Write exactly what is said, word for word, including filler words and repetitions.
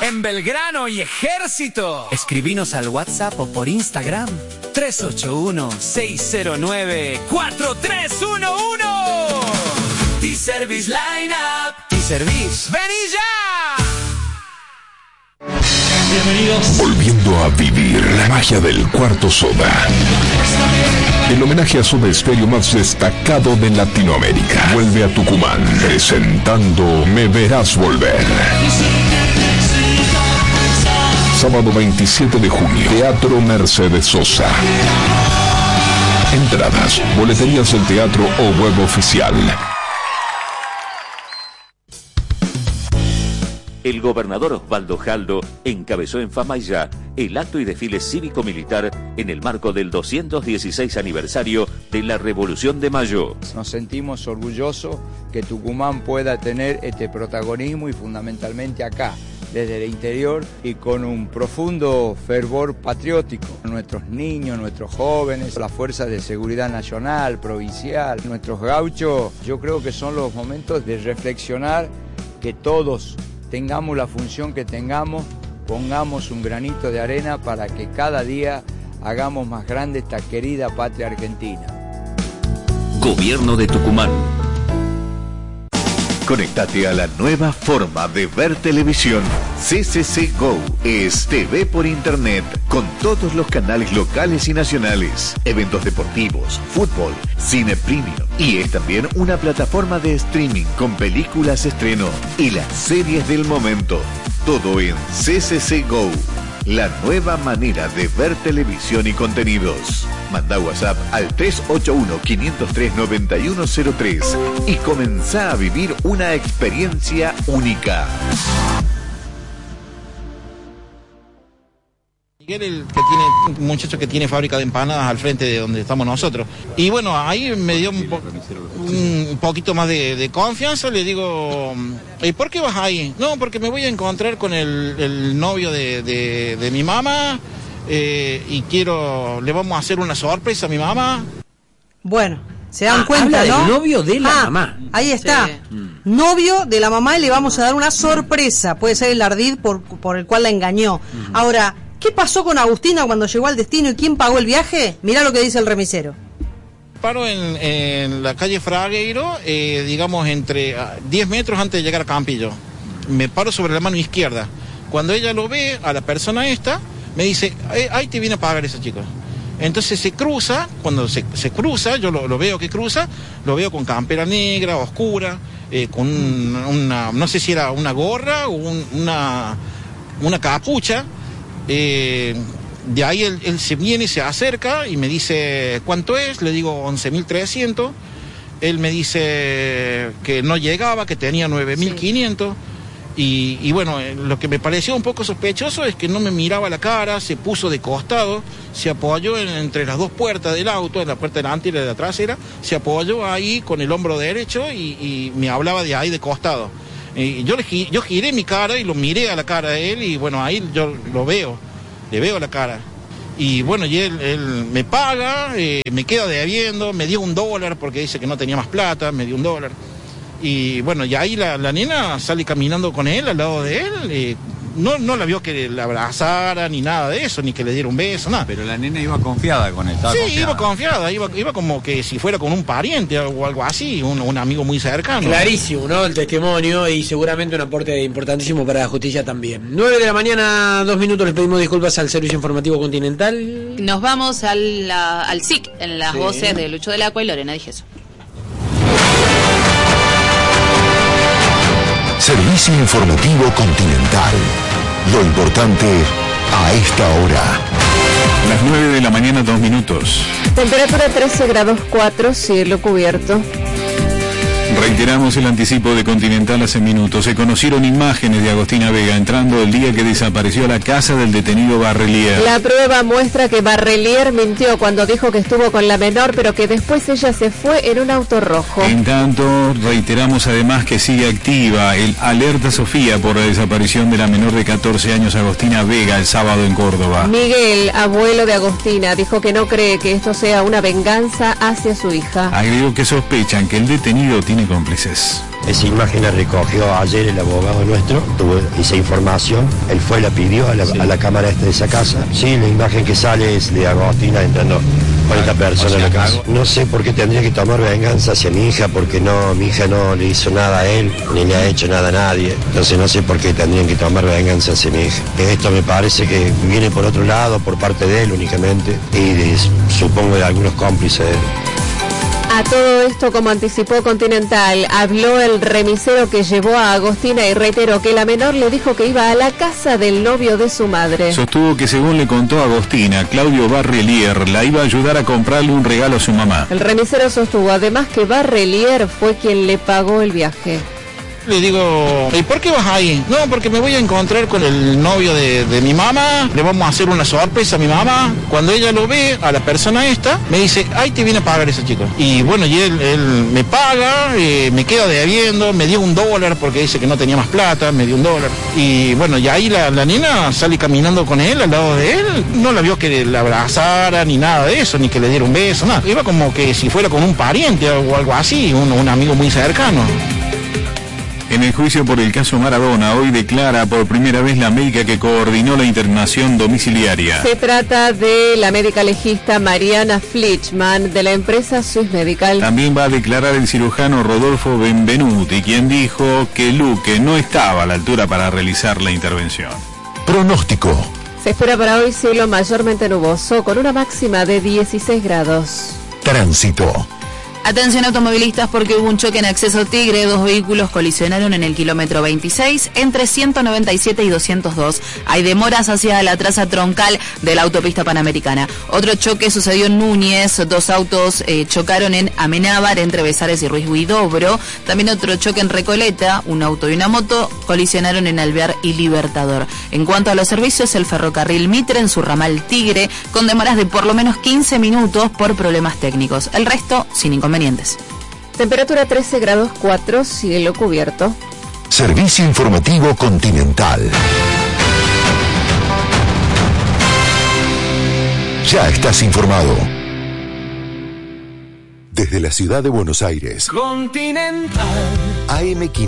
en Belgrano y Ejército. Escribinos al WhatsApp o por Instagram. tres ocho uno, seis cero nueve, cuatro tres uno uno. T-Service Lineup. T-Service. ¡Vení ya! Bienvenidos. Volviendo a vivir la magia del Cuarto Soda. El homenaje a Soda Stereo más destacado de Latinoamérica. Vuelve a Tucumán, presentando Me Verás Volver. Sábado veintisiete de junio, Teatro Mercedes Sosa. Entradas, boleterías del teatro o web oficial. El gobernador Osvaldo Jaldo encabezó en Famaillá el acto y desfile cívico-militar en el marco del doscientos dieciséis aniversario de la Revolución de Mayo. Nos sentimos orgullosos que Tucumán pueda tener este protagonismo y fundamentalmente acá, desde el interior y con un profundo fervor patriótico. Nuestros niños, nuestros jóvenes, la Fuerza de Seguridad Nacional, provincial, nuestros gauchos, yo creo que son los momentos de reflexionar que todos tengamos la función que tengamos, pongamos un granito de arena para que cada día hagamos más grande esta querida patria argentina. Gobierno de Tucumán. Conéctate a la nueva forma de ver televisión. C C C Go es T V por internet con todos los canales locales y nacionales, eventos deportivos, fútbol, cine premium y es también una plataforma de streaming con películas estreno y las series del momento. Todo en C C C Go, la nueva manera de ver televisión y contenidos. Manda WhatsApp al tres ocho uno, cinco cero tres, nueve uno cero tres y comenzá a vivir una experiencia única. Miguel, el que tiene, un muchacho que tiene fábrica de empanadas al frente de donde estamos nosotros. Y bueno, ahí me dio un, po un poquito más de, de confianza. Le digo, ¿y por qué vas ahí? No, porque me voy a encontrar con el, el novio de, de, de mi mamá eh, y quiero, le vamos a hacer una sorpresa a mi mamá. Bueno, se dan ah, cuenta, habla ¿no? Del novio de la ah, mamá. Ahí está. Sí. Novio de la mamá y le vamos a dar una sorpresa. Puede ser el ardid por, por el cual la engañó. Uh-huh. Ahora, ¿qué pasó con Agustina cuando llegó al destino y quién pagó el viaje? Mirá lo que dice el remisero. Paro en, en la calle Fragueiro, eh, digamos entre uh, diez metros antes de llegar a Campillo. Me paro sobre la mano izquierda. Cuando ella lo ve, a la persona esta, me dice, eh, ahí te viene a pagar ese chico. Entonces se cruza, cuando se, se cruza, yo lo, lo veo que cruza, lo veo con campera negra, oscura, eh, con una, no sé si era una gorra o un, una, una capucha. Eh, de ahí él, él se viene, se acerca y me dice ¿cuánto es? Le digo once mil trescientos. Él me dice que no llegaba, que tenía nueve mil quinientos. Y, y bueno, lo que me pareció un poco sospechoso es que no me miraba la cara, se puso de costado, se apoyó en, entre las dos puertas del auto, en la puerta delante y la de la trasera, se apoyó ahí con el hombro derecho y, y me hablaba de ahí de costado. Y yo, le, yo giré mi cara y lo miré a la cara de él y bueno, ahí yo lo veo, le veo la cara. Y bueno, y él, él me paga, eh, me queda debiendo, me dio un dólar porque dice que no tenía más plata, me dio un dólar. Y bueno, y ahí la, la nena sale caminando con él, al lado de él, eh, no, no la vio que la abrazara ni nada de eso, ni que le diera un beso, nada. Pero la nena iba confiada con él, estaba Sí, confiada. iba confiada, iba, iba como que si fuera con un pariente o algo así, un, un amigo muy cercano. Clarísimo, ¿no? El testimonio y seguramente un aporte importantísimo para la justicia también. nueve de la mañana, dos minutos, les pedimos disculpas al Servicio Informativo Continental. Nos vamos al, a, al S I C, en las Sí. voces de Lucho del Acua y Lorena Dijeso. Servicio Informativo Continental. Lo importante a esta hora. Las nueve de la mañana, dos minutos. Temperatura trece grados cuatro, cielo cubierto. Reiteramos el anticipo de Continental hace minutos. Se conocieron imágenes de Agostina Vega entrando el día que desapareció a la casa del detenido Barrelier. La prueba muestra que Barrelier mintió cuando dijo que estuvo con la menor, pero que después ella se fue en un auto rojo. En tanto, reiteramos además que sigue activa el Alerta Sofía por la desaparición de la menor de catorce años Agostina Vega el sábado en Córdoba. Miguel, abuelo de Agostina, dijo que no cree que esto sea una venganza hacia su hija. Agregó que sospechan que el detenido tiene cómplices. Esa imagen la recogió ayer el abogado nuestro, tuvo esa información, él fue y la pidió a la, sí. a la cámara esta de esa casa. Sí, la imagen que sale es de Agostina entrando con esta persona o sea, en la casa. No sé por qué tendría que tomar venganza hacia mi hija, porque no, mi hija no le hizo nada a él, ni le ha hecho nada a nadie. Entonces no sé por qué tendrían que tomar venganza hacia mi hija. Esto me parece que viene por otro lado, por parte de él únicamente, y de, supongo de algunos cómplices de él. A todo esto, como anticipó Continental, habló el remisero que llevó a Agostina y reiteró que la menor le dijo que iba a la casa del novio de su madre. Sostuvo que según le contó Agostina, Claudio Barrelier la iba a ayudar a comprarle un regalo a su mamá. El remisero sostuvo además que Barrelier fue quien le pagó el viaje. Le digo, ¿y por qué vas ahí? No, porque me voy a encontrar con el novio de, de mi mamá, le vamos a hacer una sorpresa a mi mamá. Cuando ella lo ve, a la persona esta, me dice, ay, te viene a pagar ese chico. Y bueno, y él, él me paga, eh, me queda debiendo, me dio un dólar porque dice que no tenía más plata, me dio un dólar. Y bueno, y ahí la, la nena sale caminando con él, al lado de él, no la vio que la abrazara, ni nada de eso, ni que le diera un beso, nada. Iba como que si fuera con un pariente o algo así, un, un amigo muy cercano. En el juicio por el caso Maradona, hoy declara por primera vez la médica que coordinó la internación domiciliaria. Se trata de la médica legista Mariana Flichman, de la empresa Swiss Medical. También va a declarar el cirujano Rodolfo Benvenuti, quien dijo que Luque no estaba a la altura para realizar la intervención. Pronóstico. Se espera para hoy cielo mayormente nuboso, con una máxima de dieciséis grados. Tránsito. Atención automovilistas porque hubo un choque en acceso Tigre, dos vehículos colisionaron en el kilómetro veintiséis entre ciento noventa y siete y doscientos dos. Hay demoras hacia la traza troncal de la autopista Panamericana. Otro choque sucedió en Núñez, dos autos eh, chocaron en Amenábar entre Besares y Ruiz Huidobro. También otro choque en Recoleta, un auto y una moto colisionaron en Alvear y Libertador. En cuanto a los servicios, el ferrocarril Mitre en su ramal Tigre con demoras de por lo menos quince minutos por problemas técnicos. El resto sin inconvenientes. Temperatura trece grados cuatro, cielo cubierto. Servicio informativo Continental. Ya estás informado. Desde la ciudad de Buenos Aires. Continental. A M